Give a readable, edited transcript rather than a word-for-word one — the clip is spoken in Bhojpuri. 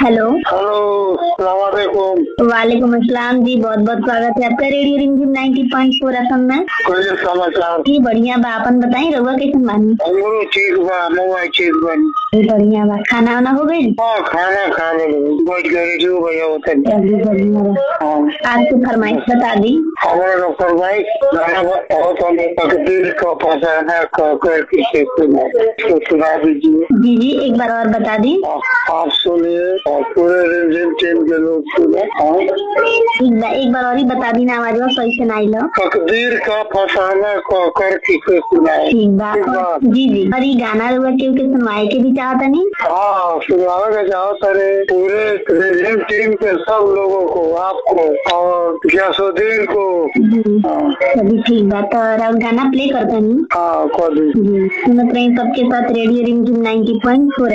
हेलो। हेलो, अस्सलाम वालेकुम। वालेकुम अस्सलाम जी, बहुत बहुत स्वागत है आपका रेडियो रिमझिम 90.4 FM में। कोई समाचार जी बढ़िया बा, अपन बताई रहुआ कैसन बानी? हमरो ठीक बा, महुआ ठीक बानी। बढ़िया बा, खाना वाना हो गई? हाँ, खाना खा ले बैठ गए जो भैया होता है। अभी बढ़िया बा। आज की फरमाइश बता दी। हमारा डॉक्टर भाई गाना बहुत हमें तकदीर का फसाना कर किसे सुना दीजिए। जी जी, एक बार और बता दी। आप सुनिए और पूरे रिमझिम टीम के लोग सुने। एक बार और ही बता दी ना, आवाज सही से ना आई लो। तकदीर का फसाना कर किसे सुनाए। ठीक बा। जी जी, और ये गाना रहुआ के सुनवाए के भी चाहता नहीं? हाँ, सुनाने का चाहो सारे पूरे रिमझिम टीम के सब लोगों को, आपको और गयासुद्दीन को। चलिए ठीक बा, तो गाना प्ले करता नहीं। हाँ, सुनत रही सबके साथ रेडियो रिमझिम 90.4।